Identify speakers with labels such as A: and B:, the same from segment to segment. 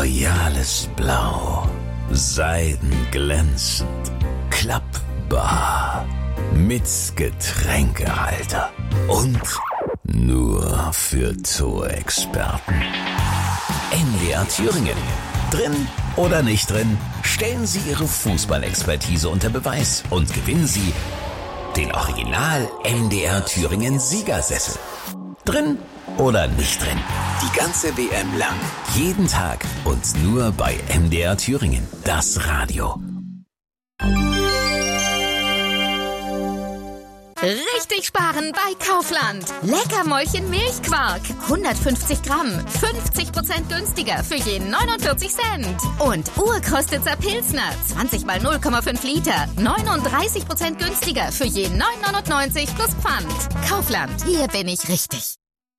A: royales Blau, seidenglänzend, klappbar, mit Getränkehalter und nur für Zoo-Experten. MDR Thüringen. Drin oder nicht drin, stellen Sie Ihre Fußballexpertise unter Beweis und gewinnen Sie den Original MDR Thüringen Siegersessel. Drin oder nicht drin, die ganze WM lang, jeden Tag und nur bei MDR Thüringen, das Radio.
B: Richtig sparen bei Kaufland. Leckermäulchen Milchquark. 150 Gramm. 50% günstiger für je 49 Cent. Und Urkostitzer Pilsner. 20 mal 0,5 Liter. 39% günstiger für je 9,99 plus Pfand. Kaufland. Hier bin ich richtig.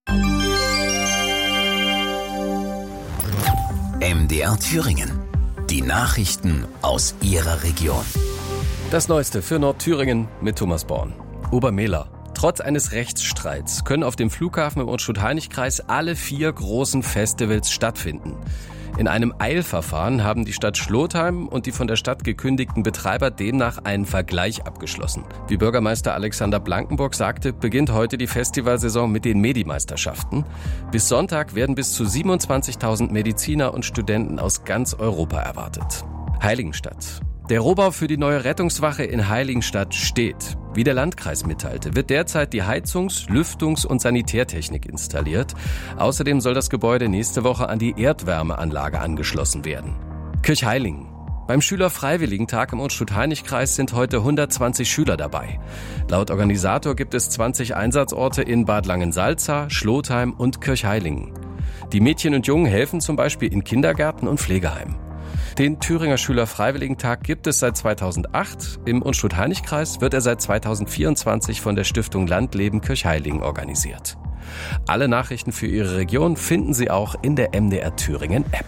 A: MDR Thüringen. Die Nachrichten aus Ihrer Region.
C: Das Neueste für Nordthüringen mit Thomas Born. Obermehler. Trotz eines Rechtsstreits können auf dem Flughafen im Unstrut-Hainich-Kreis alle 4 großen Festivals stattfinden. In einem Eilverfahren haben die Stadt Schlotheim und die von der Stadt gekündigten Betreiber demnach einen Vergleich abgeschlossen. Wie Bürgermeister Alexander Blankenburg sagte, beginnt heute die Festivalsaison mit den Medi-Meisterschaften. Bis Sonntag werden bis zu 27.000 Mediziner und Studenten aus ganz Europa erwartet. Heiligenstadt. Der Rohbau für die neue Rettungswache in Heiligenstadt steht. Wie der Landkreis mitteilte, wird derzeit die Heizungs-, Lüftungs- und Sanitärtechnik installiert. Außerdem soll das Gebäude nächste Woche an die Erdwärmeanlage angeschlossen werden. Kirchheilingen. Beim Schülerfreiwilligentag im Unstrut-Hainich-Kreis sind heute 120 Schüler dabei. Laut Organisator gibt es 20 Einsatzorte in Bad Langensalza, Schlotheim und Kirchheilingen. Die Mädchen und Jungen helfen zum Beispiel in Kindergärten und Pflegeheimen. Den Thüringer Schülerfreiwilligentag gibt es seit 2008. Im Unstrut-Hainich-Kreis wird er seit 2024 von der Stiftung Landleben Kirchheilingen organisiert. Alle Nachrichten für Ihre Region finden Sie auch in der MDR Thüringen App.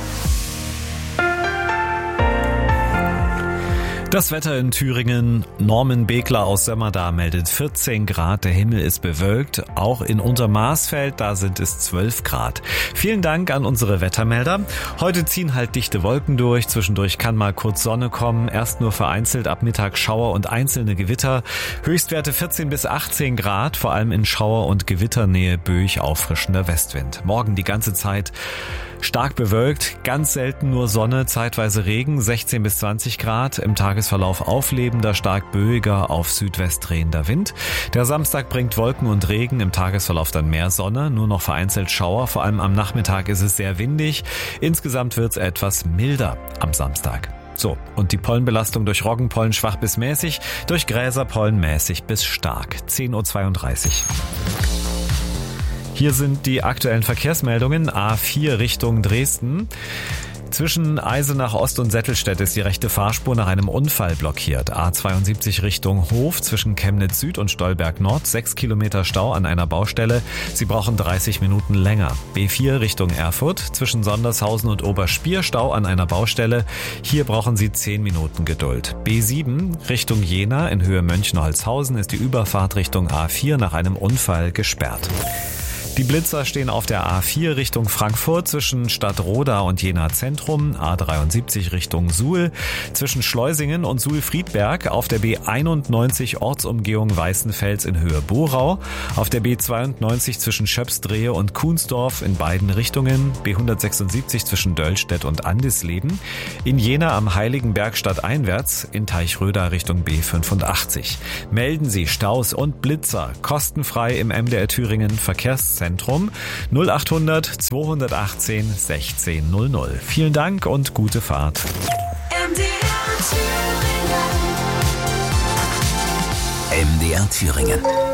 D: Das Wetter in Thüringen. Norman Begler aus Sömmerda meldet 14 Grad, der Himmel ist bewölkt. Auch in Untermarsfeld, da sind es 12 Grad. Vielen Dank an unsere Wettermelder. Heute ziehen halt dichte Wolken durch. Zwischendurch kann mal kurz Sonne kommen. Erst nur vereinzelt ab Mittag Schauer und einzelne Gewitter. Höchstwerte 14 bis 18 Grad, vor allem in Schauer- und Gewitternähe böig auffrischender Westwind. Morgen die ganze Zeit stark bewölkt, ganz selten nur Sonne, zeitweise Regen, 16 bis 20 Grad. Im Tagesverlauf auflebender, stark böiger, auf Südwest drehender Wind. Der Samstag bringt Wolken und Regen, im Tagesverlauf dann mehr Sonne, nur noch vereinzelt Schauer. Vor allem am Nachmittag ist es sehr windig. Insgesamt wird es etwas milder am Samstag. So, und die Pollenbelastung durch Roggenpollen schwach bis mäßig, durch Gräserpollen mäßig bis stark. 10:32 Uhr. Hier sind die aktuellen Verkehrsmeldungen. A4 Richtung Dresden. Zwischen Eisenach Ost und Settelstedt ist die rechte Fahrspur nach einem Unfall blockiert. A72 Richtung Hof zwischen Chemnitz Süd und Stolberg Nord. 6 Kilometer Stau an einer Baustelle. Sie brauchen 30 Minuten länger. B4 Richtung Erfurt zwischen Sondershausen und Oberspier. Stau an einer Baustelle. Hier brauchen Sie 10 Minuten Geduld. B7 Richtung Jena in Höhe Mönchenholzhausen ist die Überfahrt Richtung A4 nach einem Unfall gesperrt. Die Blitzer stehen auf der A4 Richtung Frankfurt zwischen Stadtroda und Jena Zentrum, A73 Richtung Suhl, zwischen Schleusingen und Suhl-Friedberg, auf der B91 Ortsumgehung Weißenfels in Höhe Borau, auf der B92 zwischen Schöpsdrehe und Kuhnsdorf in beiden Richtungen, B176 zwischen Döllstedt und Andisleben, in Jena am Heiligenberg stadteinwärts, in Teichröda Richtung B85. Melden Sie Staus und Blitzer kostenfrei im MDR Thüringen Verkehrszentrum 0800 218 1600. Vielen Dank und gute Fahrt.
A: MDR Thüringen.